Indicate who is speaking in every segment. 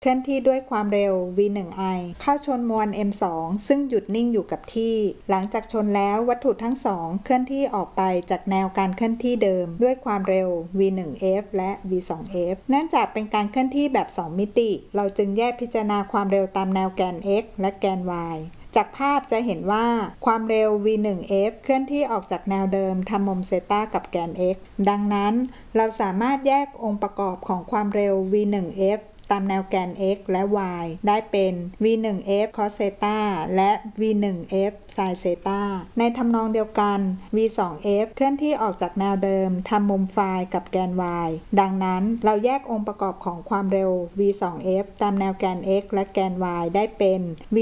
Speaker 1: เคลื่อนที่ด้วยความเร็ว v1i เข้าชนมวล m2 ซึ่งหยุดนิ่งอยู่กับที่หลังจากชนแล้ววัตถุทั้งสองเคลื่อนที่ออกไปจากแนวการเคลื่อนที่เดิมด้วยความเร็ว v1f และ v2f เนื่องจากเป็นการเคลื่อนที่แบบ2มิติเราจึงแยกพิจารณาความเร็วตามแนวแกน x และแกน y จากภาพจะเห็นว่าความเร็ว v1f เคลื่อนที่ออกจากแนวเดิมทำมุมเซตากับแกน x ดังนั้นเราสามารถแยกองค์ประกอบของความเร็ว v1f ตามแนวแกน x และ y ได้เป็น v1f cos เซตาและ v1f sin เซตาในทำนองเดียวกัน v2f เคลื่อนที่ออกจากแนวเดิมทำมุมไฟกับแกน y ดังนั้นเราแยกองค์ประกอบของความเร็ว v2f ตามแนวแกน x และแกน y ได้เป็น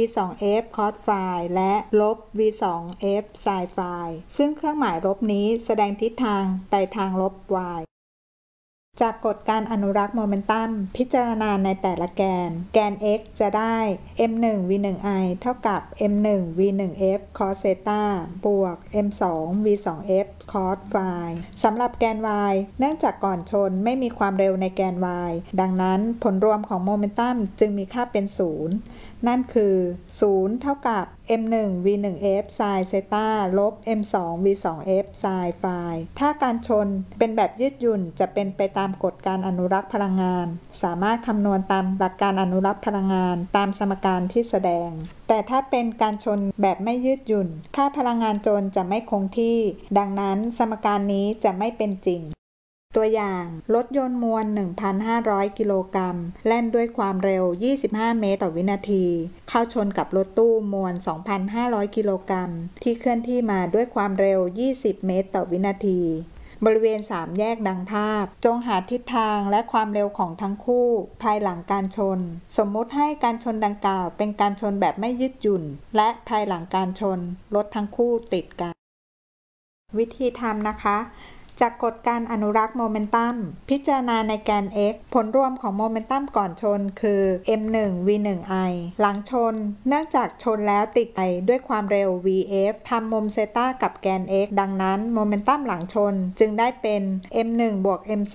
Speaker 1: v2f cos ไฟและลบ v2f sin ไฟซึ่งเครื่องหมายลบนี้แสดงทิศทางไปทางลบ yจากกฎการอนุรักษ์โมเมนตัมพิจารณาในแต่ละแกน x จะได้ m1 v1i เท่ากับ m1 v1f cos เซตาบวก m2 v2f cos ไฟสำหรับแกน y เนื่องจากก่อนชนไม่มีความเร็วในแกน y ดังนั้นผลรวมของโมเมนตัมจึงมีค่าเป็น0นั่นคือ0เท่ากับ m1 v1f sin เซตาลบ m2 v2f sin ไฟถ้าการชนเป็นแบบยืดหยุ่นจะเป็นไปตามกฎการอนุรักษ์พลังงานสามารถคำนวณตามหลักการอนุรักษ์พลังงานตามสมการที่แสดงแต่ถ้าเป็นการชนแบบไม่ยืดหยุ่นค่าพลังงานจนจะไม่คงที่ดังนั้นสมการนี้จะไม่เป็นจริงตัวอย่างรถยนต์มวล 1,500 กิโลกรัมแล่นด้วยความเร็ว 25 เมตรต่อวินาทีเข้าชนกับรถตู้มวล 2,500 กิโลกรัมที่เคลื่อนที่มาด้วยความเร็ว 20 เมตรต่อวินาทีบริเวณ3แยกดังภาพจงหาทิศทางและความเร็วของทั้งคู่ภายหลังการชนสมมุติให้การชนดังกล่าวเป็นการชนแบบไม่ยืดหยุ่นและภายหลังการชนรถทั้งคู่ติดกันวิธีทำนะคะจากกฎการอนุรักษ์โมเมนตัมพิจารณาในแกน x ผลรวมของโมเมนตัมก่อนชนคือ m1 v1i หลังชนเนื่องจากชนแล้วติดไปด้วยความเร็ว vf ทำมุมเซตากับแกน x ดังนั้นโมเมนตัมหลังชนจึงได้เป็น m1 บวก m2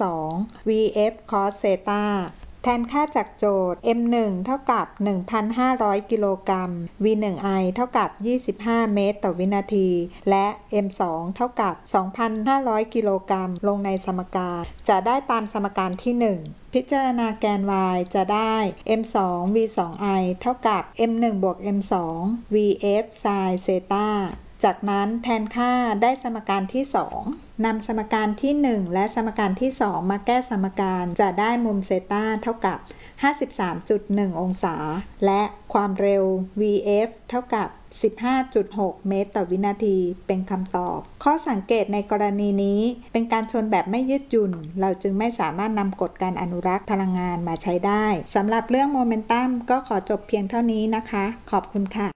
Speaker 1: vf cos เซตาแทนค่าจากโจทย์ m1 เท่ากับ 1,500 กิโลกรัม v1i เท่ากับ 25 เมตรต่อวินาทีและ m2 เท่ากับ 2,500 กิโลกรัมลงในสมการจะได้ตามสมการที่ 1 พิจารณาแกน y จะได้ m2 v2i เท่ากับ m1 บวก m2 vf sin เซตาจากนั้นแทนค่าได้สมการที่ 2 นำสมการที่ 1 และสมการที่ 2 มาแก้สมการจะได้มุมเซตาเท่ากับ 53.1 องศาและความเร็ว vf เท่ากับ 15.6 เมตรต่อวินาทีเป็นคำตอบข้อสังเกตในกรณีนี้เป็นการชนแบบไม่ยืดหยุ่นเราจึงไม่สามารถนำกฎการอนุรักษ์พลังงานมาใช้ได้สำหรับเรื่องโมเมนตัมก็ขอจบเพียงเท่านี้นะคะขอบคุณค่ะ